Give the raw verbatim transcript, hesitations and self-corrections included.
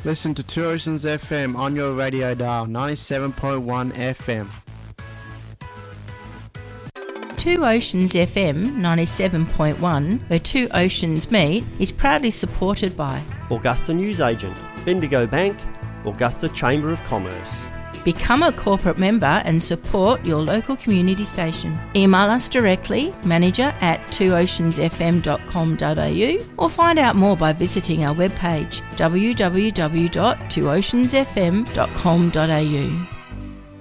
Listen to Two Oceans F M on your radio dial, ninety-seven point one F M. Two Oceans F M ninety-seven point one, where two oceans meet, is proudly supported by Augusta Newsagent, Bendigo Bank, Augusta Chamber of Commerce. Become a corporate member and support your local community station. Email us directly, manager at two oceans f m dot com dot a u, or find out more by visiting our webpage w w w dot two oceans f m dot com dot a u.